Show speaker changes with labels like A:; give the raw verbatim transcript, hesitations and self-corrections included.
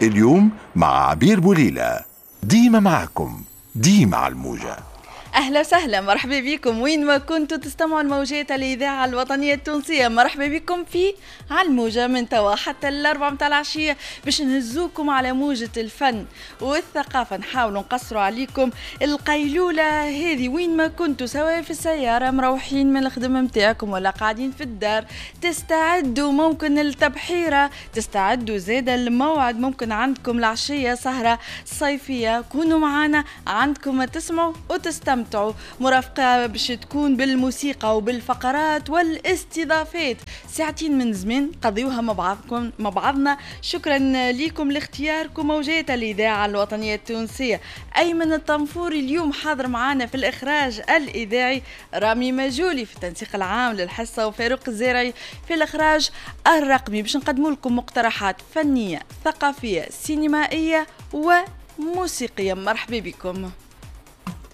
A: اليوم مع عبير بوليلة، ديما معكم ديما على الموجة.
B: أهلا وسهلا، مرحبا بكم وين ما كنتوا تستمعوا الموجات الإذاعة الوطنية التونسية. مرحبا بكم في على الموجة من توا حتى الأربعة متاع العشية باش نهزوكم على موجة الفن والثقافة. نحاولوا نقصروا عليكم القيلولة هذه وين ما كنتوا، سواء في السيارة مروحين من الخدمة متاعكم ولا قاعدين في الدار. تستعدوا ممكن التبحيرة، تستعدوا زادة الموعد، ممكن عندكم العشية سهرة صيفية. كونوا معنا عندكم تسمعوا وتستمعوا مرافقة باش تكون بالموسيقى وبالفقرات والاستضافات. ساعتين من زمان قضيوها مع بعضكم مع بعضنا. شكرا لكم لاختياركم موجات الإذاعة الوطنية التونسية. أيمن الطنفوري اليوم حاضر معنا في الإخراج الإذاعي، رامي مجولي في التنسيق العام للحصة، وفاروق الزرعي في الإخراج الرقمي، باش نقدموا لكم مقترحات فنية ثقافية سينمائية وموسيقية. مرحبا بكم.